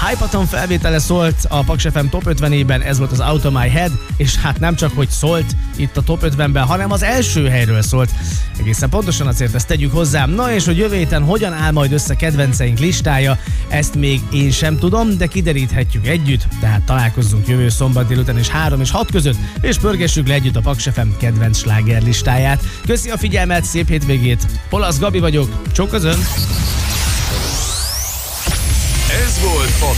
Hypaton felvétele szólt a Paks FM Top 50-ében, ez volt az Out of My Head, és hát nem csak, hogy szólt itt a Top 50-ben, hanem az első helyről szólt. Egészen pontosan azért ezt tegyük hozzá. Na és hogy jövő héten hogyan áll majd össze kedvenceink listája, ezt még én sem tudom, de kideríthetjük együtt, tehát találkozzunk jövő szombat délután és 3 és 6 között, és pörgessük le együtt a Paks FM kedvenc sláger listáját. Köszi a figyelmet, szép hétvégét! Polasz Gabi vagyok, csók közön! Ez volt a